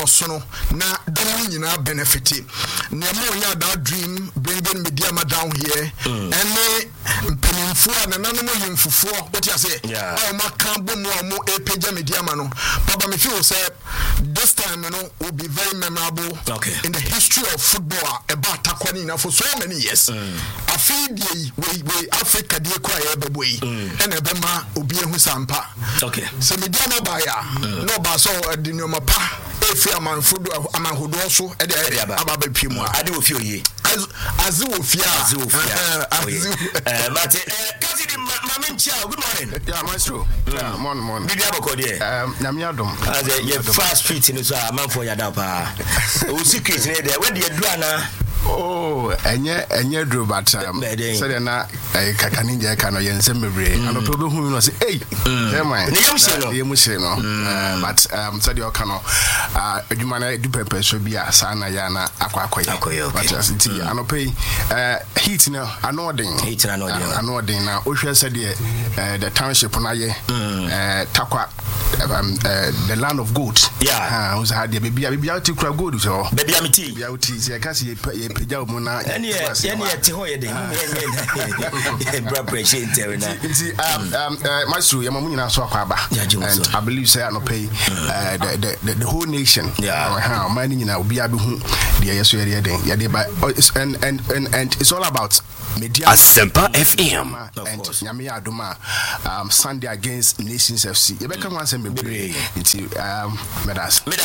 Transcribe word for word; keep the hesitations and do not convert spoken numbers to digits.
osono na dom nyina benefit na mo ya that dream bringing media ma down here ene mpenimfo na nanom yimfufo what you say oh ma kan bo mo mo epeja media ma no baba me feel say this time you know will be very memorable okay. in the history of football about takwani na for so many years I feel the we we Africa dey kwa ya bebo yi ene be ma obi ehu sampa okay so media ma ba ya no ba so di no ma pa efi amanfodo amanhodo so e dey aba ba pie mu ade wo fi oye azi wo fi azi wo fi azi eh but eh kasi di mama nchia good morning yeah maestro yeah morning morning bibi aboko dey um nyame adom as ye fast street ni so amanfo ya da pa o secret ni dey we dey adu ana oh enye enye dro but say na kakani je ka no yense mebre and people hu no say hey hey man ne yamse no yamse no but um say the okano ah adwuma na du pepe so bia sa na ya na akwa akoye but as it and pay uh heat no anodin heat na anodin anodin na ohwe say the the township na ye eh takwa um the land of gold yeah uh was had the baby baby out to cry gold so baby amiti baby out say ka say peja mu na ene ene te ho ye den bra pressure inter na nti um maestro ya mamu nyina so akwa aba and I believe say no pay uh, the, the the whole nation yeah how many nyina obi abi hu the yeso ye den ye dey by and and and it's all about media Asempa F M and nyame adoma um Sunday against Nations F C ye be kan wan say mebre nti um medas